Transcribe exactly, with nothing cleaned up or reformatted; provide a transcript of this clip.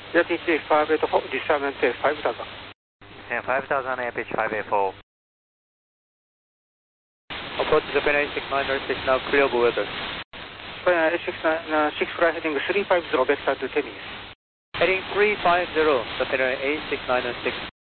J T C five eight four, discernment five thousand. And five thousand, air pitch five eight four. Approach Japan eight six nine zero six, now clear of weather. Japan eight six nine uh, six fly heading three five zero, backside to Tennis. Heading three five zero, Japan eight six nine zero six.